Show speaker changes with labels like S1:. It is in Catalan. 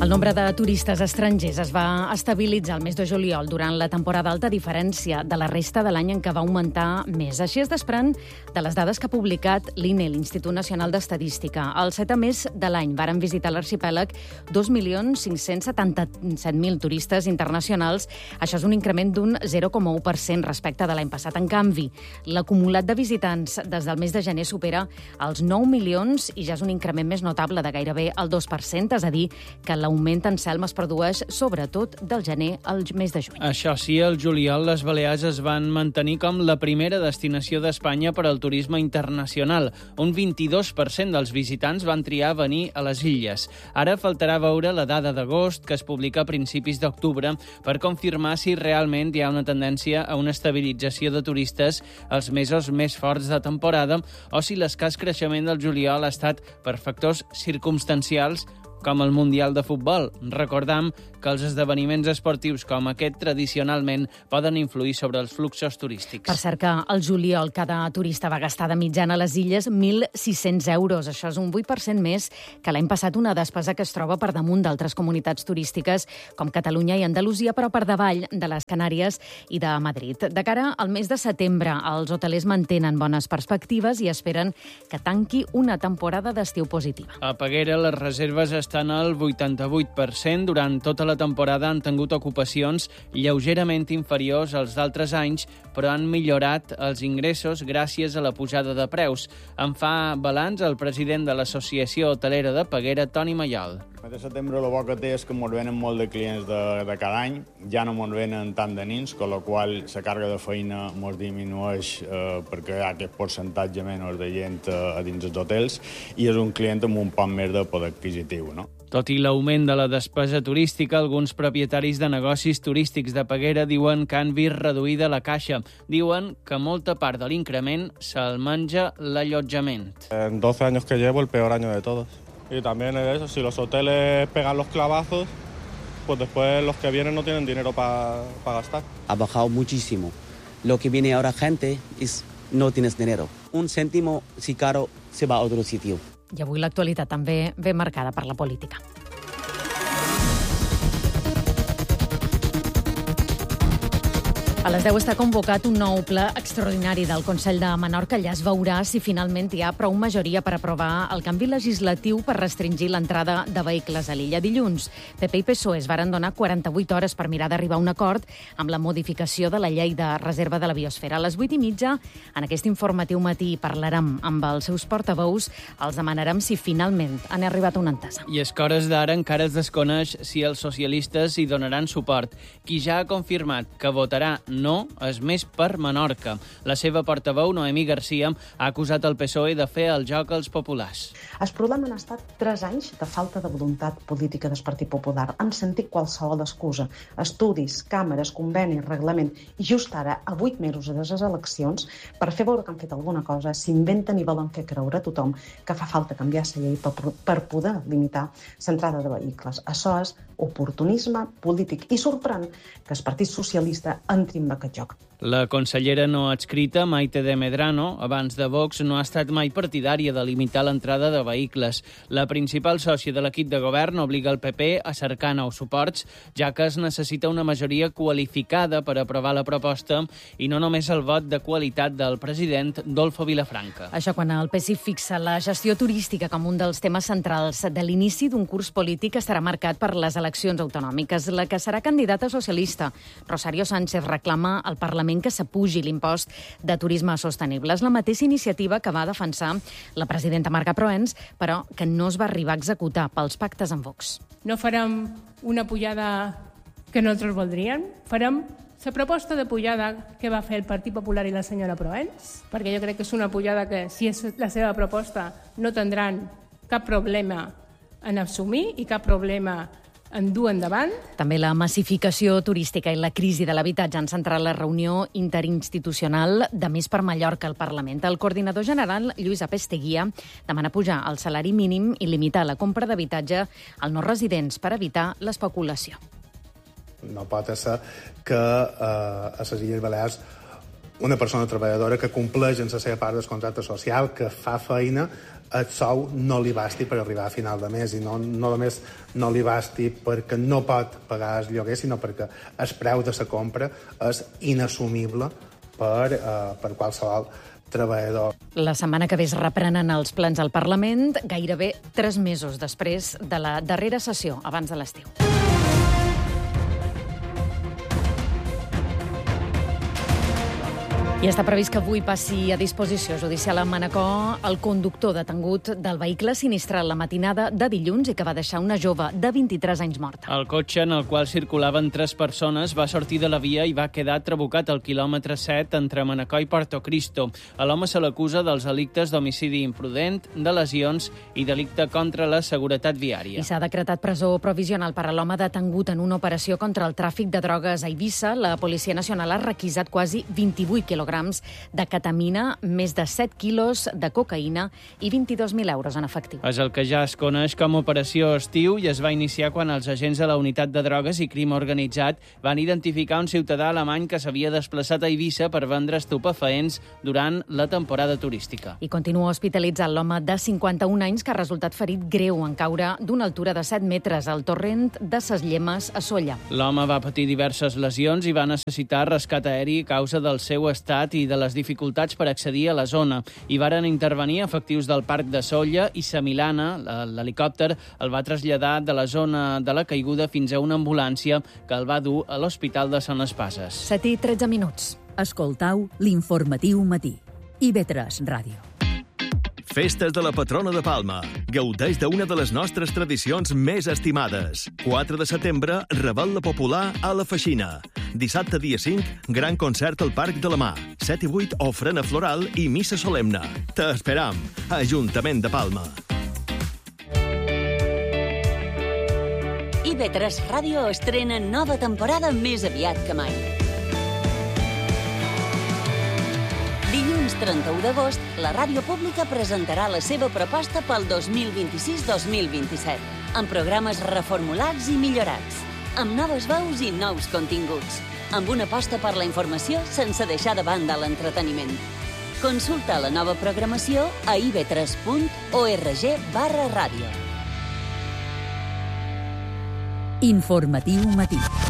S1: El nombre de turistes estrangers es va estabilitzar el mes de juliol durant la temporada alta, a diferència de la resta de l'any en què va augmentar més. Així es desprèn de les dades que ha publicat l'INE, l'Institut Nacional d'Estadística. El 7è mes de l'any varen visitar l'arxipèlag 2.577.000 turistes internacionals. Això és un increment d'un 0,1% respecte de l'any passat. En canvi, l'acumulat de visitants des del mes de gener supera els 9 milions i ja és un increment més notable de gairebé el 2%, és a dir, que l'augment en Selma es produeix sobretot del gener al mes de juny.
S2: Això sí, al juliol les Balears es van mantenir com la primera destinació d'Espanya per al turisme internacional. Un 22% dels visitants van triar venir a les illes. Ara faltarà veure la dada d'agost, que es publica a principis d'octubre, per confirmar si realment hi ha una tendència a una estabilització de turistes als mesos més forts de temporada o si l'escàs creixement del juliol ha estat per factors circumstancials com el Mundial de Futbol. Recordam que els esdeveniments esportius com aquest tradicionalment poden influir sobre els fluxos turístics.
S1: Per cert que al juliol cada turista va gastar de mitjana a les illes 1.600 euros. Això és un 8% més que l'any passat, una despesa que es troba per damunt d'altres comunitats turístiques com Catalunya i Andalusia, però per davall de les Canàries i de Madrid. De cara al mes de setembre, els hotelers mantenen bones perspectives i esperen que tanqui una temporada d'estiu positiva.
S2: A Peguera les reserves estan al 88%. Durant tota la temporada han tingut ocupacions lleugerament inferiors als d'altres anys, però han millorat els ingressos gràcies a la pujada de preus. En fa balanç el president de l'Associació Hotelera de Peguera, Toni Maiol.
S3: El mes de setembre el bo que té és que ens venen molt de clients de cada any, ja no ens venen tant de nins, amb la qual la càrrega de feina ens disminueix perquè hi ha aquest percentatge menys de gent a dins els hotels i és un client amb un poc més de poder adquisitiu, no?
S2: Tot i l'augment de la despesa turística, alguns propietaris de negocis turístics de Peguera diuen que han vist reduïda la caixa. Diuen que molta part de l'increment se'l menja l'allotjament.
S4: En 12 años que llevo, el peor año de todos. Y también es eso, si los hoteles pegan los clavazos, pues después los que vienen no tienen dinero para gastar.
S5: Ha bajado muchísimo. Lo que viene ahora gente es no tienes dinero. Un céntimo, si caro, se va a otro sitio.
S1: I avui l'actualitat també ve marcada per la política. A les 10 està convocat un nou ple extraordinari del Consell de Menorca. Allà es veurà si finalment hi ha prou majoria per aprovar el canvi legislatiu per restringir l'entrada de vehicles a l'illa. Dilluns, PP i PSOE es varen donar 48 hores per mirar d'arribar a un acord amb la modificació de la llei de reserva de la biosfera. A les 8:30, en aquest informatiu matí, parlarem amb els seus portaveus. Els demanarem si finalment han arribat a una entesa.
S2: I és que a hores d'ara encara es desconeix si els socialistes hi donaran suport. Qui ja ha confirmat que votarà no és més per Menorca. La seva portaveu, Noemí Garcia, ha acusat el PSOE de fer el joc als populars.
S6: El problema han estat 3 anys de falta de voluntat política del Partit Popular. Han sentit qualsevol excusa. Estudis, càmeres, convenis, reglament. I just ara, a 8 mesos de les eleccions, per fer veure que han fet alguna cosa, s'inventen i volen fer creure a tothom que fa falta canviar la llei per poder limitar l'entrada de vehicles. Això és oportunisme polític. I sorprèn que el Partit Socialista entri en aquest joc.
S2: La consellera no adscrita, Maite de Medrano, abans de Vox, no ha estat mai partidària de limitar l'entrada de vehicles. La principal sòcia de l'equip de govern obliga el PP a cercar nous suports, ja que es necessita una majoria qualificada per aprovar la proposta i no només el vot de qualitat del president Dolfo Vilafranca.
S1: Això quan el PSI fixa la gestió turística com un dels temes centrals de l'inici d'un curs polític estarà marcat per les eleccions autonòmiques. La que serà candidata socialista, Rosario Sánchez, reclama al Parlament que s'apugi l'impost de turisme sostenible. És la mateixa iniciativa que va defensar la presidenta Marga Proens, però que no es va arribar a executar pels pactes amb Vox.
S7: No farem una pujada que nosaltres voldríem, farem la proposta de pujada que va fer el Partit Popular i la senyora Proens, perquè jo crec que és una pujada que, si és la seva proposta, no tindran cap problema en assumir i cap problema en dur endavant.
S1: També la massificació turística i la crisi de l'habitatge han centrat la reunió interinstitucional de Més per Mallorca al Parlament. El coordinador general, Lluís Apesteguia, demana pujar el salari mínim i limitar la compra d'habitatge als no residents per evitar l'especulació.
S8: No pot ser que a les Illes Balears una persona treballadora que compleix en la seva part del contracte social, que fa feina, el sou no li basti per arribar a final de mes, i no només no li basti perquè no pot pagar el lloguer, sinó perquè el preu de la compra és inassumible per qualsevol treballador.
S1: La setmana que ve es reprenen els plens al Parlament, gairebé 3 mesos després de la darrera sessió, abans de l'estiu. I està previst que avui passi a disposició judicial a Manacor el conductor detengut del vehicle sinistrat la matinada de dilluns i que va deixar una jove de 23 anys morta.
S2: El cotxe en el qual circulaven 3 persones va sortir de la via i va quedar trabucat al quilòmetre 7 entre Manacor i Porto Cristo. A l'home se l'acusa dels delictes d'homicidi imprudent, de lesions i delicte contra la seguretat viària.
S1: I s'ha decretat presó provisional per a l'home detengut en una operació contra el tràfic de drogues a Eivissa. La Policia Nacional ha requisat quasi 28 quilograms de ketamina, més de 7 quilos de cocaïna i 22.000 euros en efectiu.
S2: És el que ja es coneix com Operació Estiu i es va iniciar quan els agents de la Unitat de Drogues i Crim Organitzat van identificar un ciutadà alemany que s'havia desplaçat a Eivissa per vendre estupefaents durant la temporada turística.
S1: I continua hospitalitzat l'home de 51 anys que ha resultat ferit greu en caure d'una altura de 7 metres al torrent de Ses Llemes a Sóller.
S2: L'home va patir diverses lesions i va necessitar rescat aeri a causa del seu estat i de les dificultats per accedir a la zona. Hi varen intervenir efectius del Parc de Sóller i Samilana. L'helicòpter el va traslladar de la zona de la caiguda fins a una ambulància que el va dur a l'Hospital de Sant Espases.
S1: 7:13 minuts.
S9: Escoltau l'informatiu matí. IB3 Ràdio.
S10: Festes de la patrona de Palma. Gaudeix d'una de les nostres tradicions més estimades. 4 de setembre, Revetlla Popular a la Feixina. Dissabte, dia 5, gran concert al Parc de la Mar. 7 i 8, ofrena floral i missa solemne. T'esperam. Ajuntament de Palma.
S11: IB3 Ràdio estrena nova temporada més aviat que mai. Dilluns 31 d'agost, la ràdio pública presentarà la seva proposta pel 2026-2027, amb programes reformulats i millorats, amb noves veus i nous continguts, amb una aposta per la informació sense deixar de banda l'entreteniment. Consulta la nova programació a ib3.org/ràdio.
S9: Informatiu matí.